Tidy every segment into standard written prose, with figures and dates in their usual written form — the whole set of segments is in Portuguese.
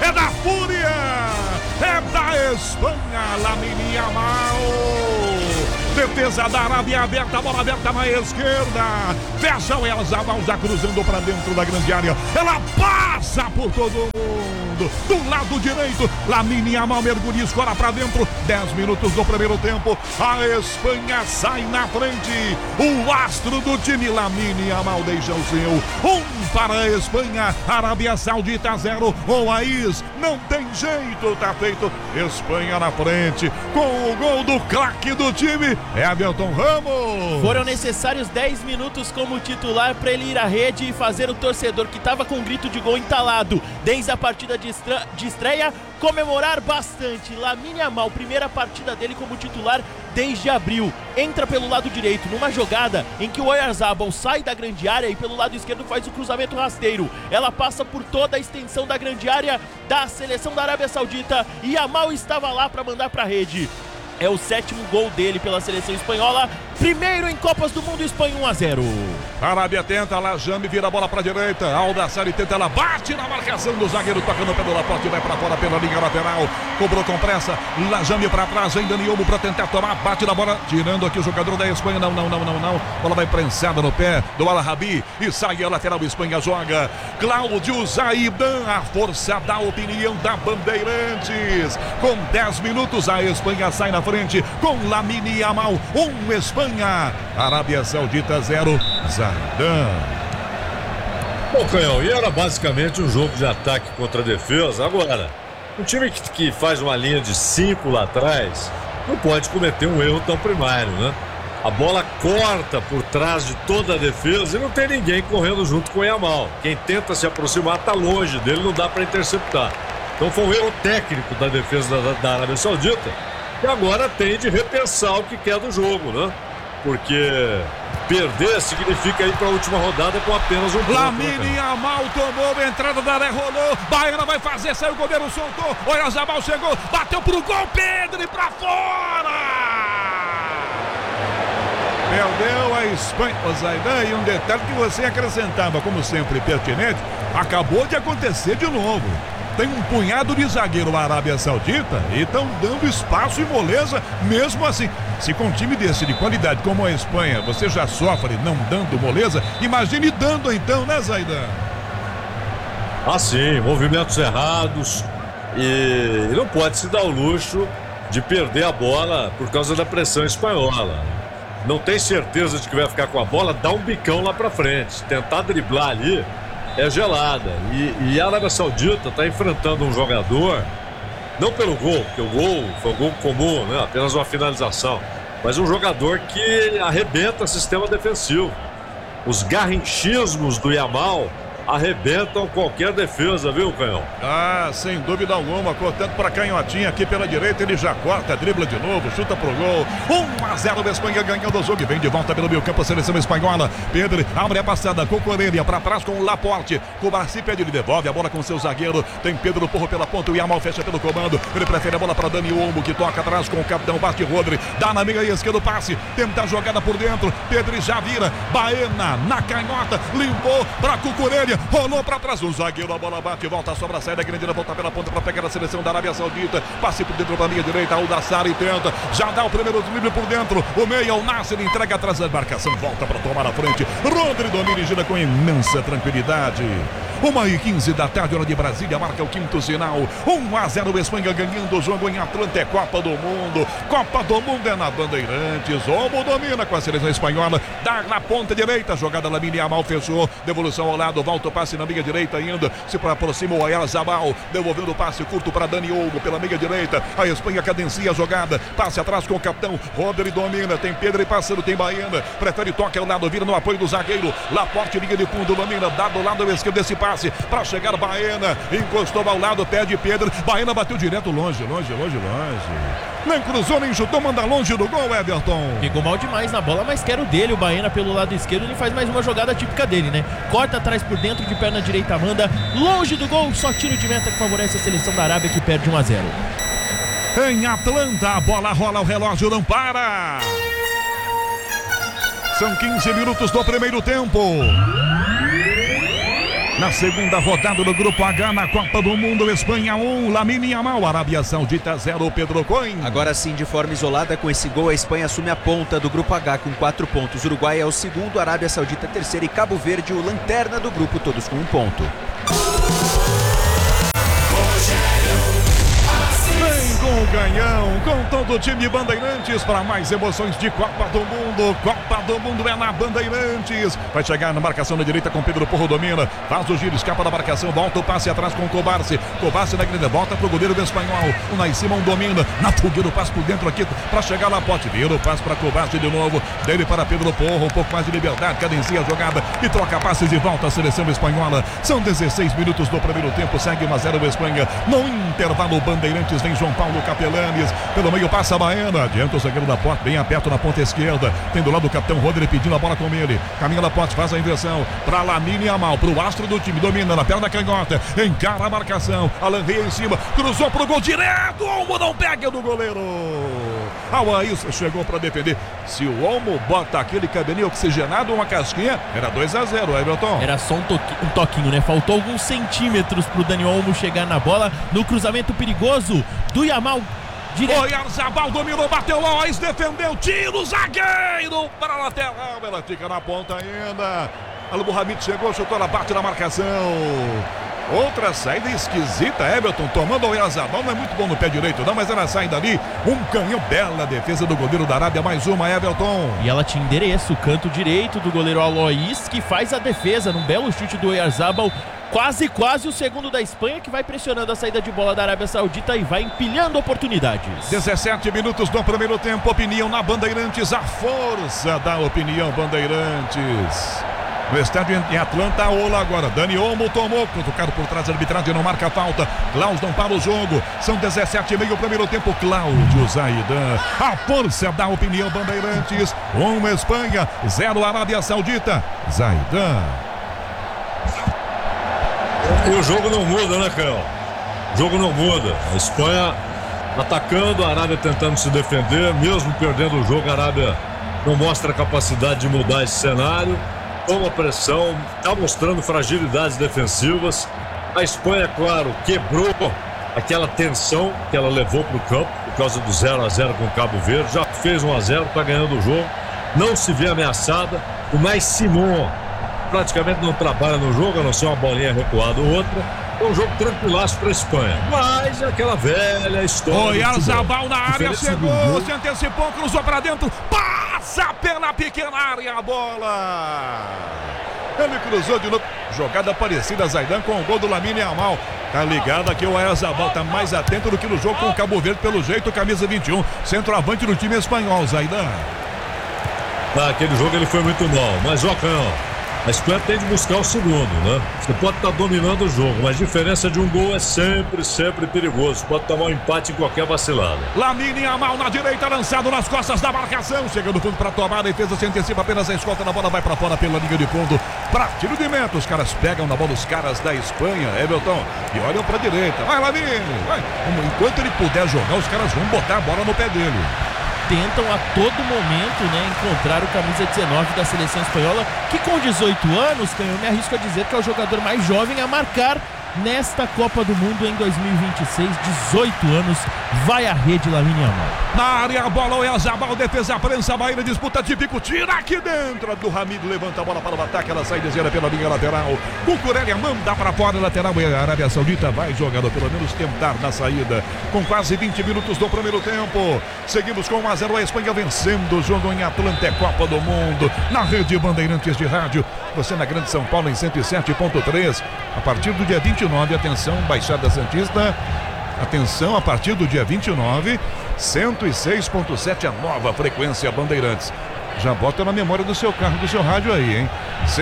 é da Fúria, é da Espanha, Lamine Yamal. Defesa da Arábia aberta, bola aberta na esquerda. Fecha o Elzabal já cruzando para dentro da grande área. Ela passa por todo mundo. Do lado direito, Lamine Yamal mergulha e escora para dentro. 10 minutos do primeiro tempo. A Espanha sai na frente. O astro do time, Lamine Yamal, deixa o seu. Para a Espanha, Arábia Saudita 0. O Aís não tem jeito, tá feito. Espanha na frente com o gol do craque do time, Everton Ramos. Foram necessários 10 minutos como titular para ele ir à rede e fazer o torcedor que estava com um grito de gol entalado desde a partida de estreia comemorar bastante. Lamine Yamal, primeira partida dele como titular desde abril, entra pelo lado direito numa jogada em que o Oyarzabal sai da grande área e pelo lado esquerdo faz o cruzamento rasteiro. Ela passa por toda a extensão da grande área da seleção da Arábia Saudita e Yamal estava lá para mandar para a rede. É o 7º gol dele pela seleção espanhola. Primeiro em Copas do Mundo, Espanha 1-0. Arábia tenta, Lajame vira a bola para a direita. Aldassari tenta, ela bate na marcação do zagueiro, tocando pelo Laporte, vai para fora pela linha lateral. Cobrou com pressa, Lajame para trás, vem Dani Olmo para tentar tomar, bate na bola, tirando aqui o jogador da Espanha. Não. Bola vai prensada no pé do Al-Rabi e sai a lateral. Espanha joga. Cláudio Zaidan, a força da opinião da Bandeirantes. Com 10 minutos, a Espanha sai na frente com Lamine Yamal, Espanha, Arábia Saudita 0, Zaidan. Bom, Canhão, e era basicamente um jogo de ataque contra a defesa. Agora, um time que faz uma linha de 5 lá atrás não pode cometer um erro tão primário, né? A bola corta por trás de toda a defesa e não tem ninguém correndo junto com o Yamal. Quem tenta se aproximar está longe dele, não dá para interceptar. Então foi um erro técnico da defesa da Arábia Saudita, e agora tem de repensar o que quer do jogo, né? Porque perder significa ir para a última rodada com apenas um ponto. Lamine Yamal tomou a entrada da área, rolou. Baiana vai fazer, saiu o goleiro, soltou. Oyarzabal chegou, bateu pro gol, Pedro para fora. Perdeu a Espanha, o Zaidan, e um detalhe que você acrescentava, como sempre pertinente, acabou de acontecer de novo. Tem um punhado de zagueiro na Arábia Saudita e estão dando espaço e moleza mesmo assim. Se com um time desse de qualidade como a Espanha você já sofre não dando moleza, imagine dando então, né, Zaidan? Sim, movimentos errados, e não pode se dar o luxo de perder a bola por causa da pressão espanhola. Não tem certeza de que vai ficar com a bola, dá um bicão lá pra frente, tentar driblar ali é gelada. E a Arábia Saudita está enfrentando um jogador, não pelo gol, porque o gol foi um gol comum, né? Apenas uma finalização, mas um jogador que arrebenta sistema defensivo. Os garrinchismos do Yamal arrebentam qualquer defesa, viu, Canhão? Sem dúvida alguma, cortando para canhotinha aqui pela direita, ele já corta, dribla de novo, chuta pro gol. 1-0, a Espanha ganhando o jogo, vem de volta pelo meio campo a seleção espanhola. Pedro abre a passada com Corelha para trás com o Laporte. Kubarsi pede, ele devolve a bola com seu zagueiro. Tem Pedro Porro pela ponta, o Yamal fecha pelo comando. Ele prefere a bola para Dani Olmo, que toca atrás com o capitão Basti Rodri. Dá na meia esquerda o passe, tenta a jogada por dentro. Pedro já vira, Baena na canhota, limpou para Cucurelha. Rolou para trás o zagueiro, a bola bate, volta, sobra, sai da grande área, volta pela ponta para pegar a seleção da Arábia Saudita. Passe por dentro da linha direita, Aldassari tenta, já dá o primeiro drible por dentro. O meia, o Nasser entrega atrás da marcação, volta para tomar a frente. Rodri domina e gira com imensa tranquilidade. 1h15 da tarde, hora de Brasília, marca o quinto sinal. 1-0, Espanha ganhando o jogo em Atlanta, é Copa do Mundo. Copa do Mundo é na Bandeirantes. Olmo domina com a seleção espanhola, dá na ponta direita, jogada Lamine Yamal, fechou, devolução ao lado, volta o passe na meia direita ainda, se aproxima o Oyarzabal, devolvendo o passe curto para Dani Olmo pela meia direita. A Espanha cadencia a jogada, passe atrás com o capitão, Rodri domina, tem Pedro e passando, tem Baena, prefere toque ao lado, vira no apoio do zagueiro, Laporte, linha de fundo, domina, dá do lado esquerdo desse passe, para chegar Baena, encostou ao lado, pede Pedro, Baena bateu direto, longe. Nem cruzou, nem chutou, manda longe do gol, Everton. Ficou mal demais na bola, mas quero dele, o Baena pelo lado esquerdo, ele faz mais uma jogada típica dele, né? Corta atrás por dentro, de perna direita, manda longe do gol, só tiro de meta que favorece a seleção da Arábia, que perde 1-0. Em Atlanta, a bola rola, o relógio não para. São 15 minutos do primeiro tempo. Na segunda rodada do Grupo H na Copa do Mundo, Espanha 1, Lamine Yamal, Arábia Saudita 0, Pedro Coin. Agora sim, de forma isolada, com esse gol, a Espanha assume a ponta do Grupo H com 4 pontos. O Uruguai é o segundo, Arábia Saudita terceiro e Cabo Verde o lanterna do grupo, todos com 1 ponto. Vem com o Canhão, com todo o time Bandeirantes para mais emoções de Copa do Mundo. Copa do Mundo é na Bandeirantes. Vai chegar na marcação da direita com Pedro Porro, domina, faz o giro, escapa da marcação, volta o passe atrás com o Cobarce. Cobarce na grande, volta pro goleiro do Espanhol. O Nai Simão domina, na fogueira o passe por dentro aqui para chegar lá, Pote, vira o passe para Cobarce de novo, dele para Pedro Porro, um pouco mais de liberdade, cadencia a jogada e troca passes e volta a seleção espanhola. São 16 minutos do primeiro tempo, segue 1-0 o Espanha. No intervalo, Bandeirantes vem João Paulo Capelanes, pelo meio passa a Baena, adianta o zagueiro da Porte, bem aperto na ponta esquerda, tem do lado o capitão Rodri pedindo a bola com ele, caminha da Porte, faz a inversão, para Lamine Yamal, pro astro do time, domina na perna canhota, encara a marcação, Alan Rey em cima, cruzou pro gol direto, o Olmo não pega do goleiro, Awaís chegou para defender, se o Olmo bota aquele cabelinho oxigenado, uma casquinha, era 2-0, Everton. Era só um toquinho, né? Faltou alguns centímetros pro Dani Olmo chegar na bola, no cruzamento perigoso do Yamal. Oyarzabal dominou, bateu, Lois defendeu, tiro, zagueiro para a lateral, ela fica na ponta ainda. Al-Mohamed chegou, chutou, ela bate na marcação. Outra saída esquisita, Everton tomando o Oyarzabal, não é muito bom no pé direito não, mas ela sai dali, um canhão, bela defesa do goleiro da Arábia, mais uma, Everton. E ela tinha endereço, o canto direito do goleiro Alois, que faz a defesa num belo chute do Oyarzabal. Quase o segundo da Espanha, que vai pressionando a saída de bola da Arábia Saudita e vai empilhando oportunidades. 17 minutos do primeiro tempo, opinião na Bandeirantes, a força da opinião Bandeirantes. No estádio em Atlanta, Ola agora, Dani Olmo tomou, tocado por trás, a arbitragem não marca falta, Klaus não para o jogo, são 17,5 primeiro tempo, Cláudio Zaidan, a força da opinião Bandeirantes, 1 Espanha, 0 Arábia Saudita, Zaidan. E o jogo não muda, né, Cão? O jogo não muda. A Espanha atacando, a Arábia tentando se defender, mesmo perdendo o jogo, a Arábia não mostra a capacidade de mudar esse cenário, toma pressão, está mostrando fragilidades defensivas. A Espanha, claro, quebrou aquela tensão que ela levou para o campo por causa do 0-0 com o Cabo Verde, já fez 1-0, está ganhando o jogo, não se vê ameaçada. O Nai Simão praticamente não trabalha no jogo, a não ser uma bolinha recuada ou outra. É um jogo tranquilaço para a Espanha, mas é aquela velha história. Oyarzabal na área, chegou, se antecipou, cruzou para dentro, passa pela pequena área a bola. Ele cruzou de novo, jogada parecida, Zaidan, com o gol do Lamine Yamal. Tá ligado aqui, o Oyarzabal tá mais atento do que no jogo com o Cabo Verde, pelo jeito, camisa 21, centroavante do time espanhol, Zaidan. Aquele jogo ele foi muito mal, mas Jocão, a Espanha tem de buscar o segundo, né? Você pode estar dominando o jogo, mas a diferença de um gol é sempre perigoso. Pode tomar um empate em qualquer vacilada. Lamine Yamal na direita, lançado nas costas da marcação. Chega no fundo para tomar, a defesa se antecipa apenas a escolta na bola, vai para fora pela linha de fundo. Para tiro de meta, os caras pegam na bola, os caras da Espanha, Everton, e olham para a direita. Vai, Lamine, vai. Enquanto ele puder jogar, os caras vão botar a bola no pé dele. Tentam a todo momento, né, encontrar o camisa 19 da seleção espanhola, que com 18 anos, eu me arrisco a dizer que é o jogador mais jovem a marcar nesta Copa do Mundo em 2026, 18 anos, vai à rede Lamine Yamal. Na área, a bola, Oyarzabal, defesa, prensa, Bahia, disputa típico, tira aqui dentro do Hamid, levanta a bola para o ataque, ela sai desviada pela linha lateral, o Curélia manda para fora, lateral, e a Arábia Saudita vai jogando, pelo menos tentar na saída, com quase 20 minutos do primeiro tempo, seguimos com 1-0, a Espanha vencendo o jogo em Atlanta, Copa do Mundo, na rede Bandeirantes de Rádio, você na Grande São Paulo em 107.3, a partir do dia 29, atenção, Baixada Santista, atenção, a partir do dia 29, 106.7, a nova frequência Bandeirantes. Já bota na memória do seu carro, do seu rádio aí, hein?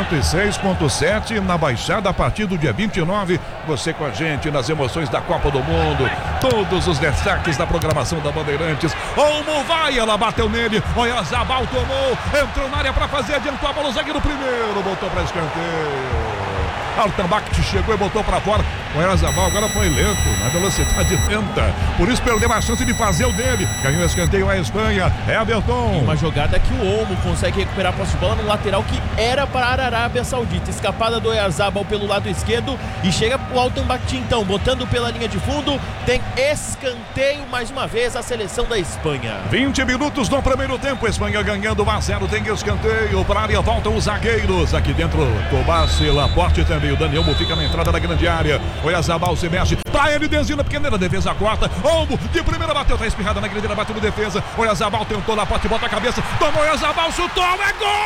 106.7 na Baixada a partir do dia 29. Você com a gente nas emoções da Copa do Mundo. Todos os destaques da programação da Bandeirantes. Olmo vai, ela bateu nele. Oyarzabal tomou, entrou na área para fazer, adiantou a bola, o zagueiro primeiro, voltou para escanteio. Altambac chegou e botou para fora. O Oyarzabal agora foi lento, na velocidade tenta. Por isso perdeu a chance de fazer o dele. Ganhou escanteio a Espanha. Everton. Uma jogada que o Olmo consegue recuperar a posse de bola no lateral que era para a Arábia Saudita. Escapada do Oyarzabal pelo lado esquerdo e chega o Altenbach então, botando pela linha de fundo. Tem escanteio mais uma vez a seleção da Espanha. 20 minutos no primeiro tempo. Espanha ganhando 1-0. Tem escanteio. Para a área voltam os zagueiros. Aqui dentro, Tobassi, Laporte também. O Daniel fica na entrada da grande área. Oyarzabal se mexe. Pra ele, desvia pequena defesa corta. Olmo de primeira bateu. Tá espirrada na grande, bateu no defesa. Oyarzabal tentou, Laporte bota a cabeça. Tomou Oyarzabal, chutou. É gol!